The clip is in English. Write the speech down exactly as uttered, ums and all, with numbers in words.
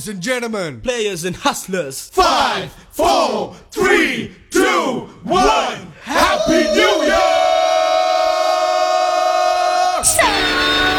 Ladies and gentlemen, players and hustlers. Five, four, three, two, one.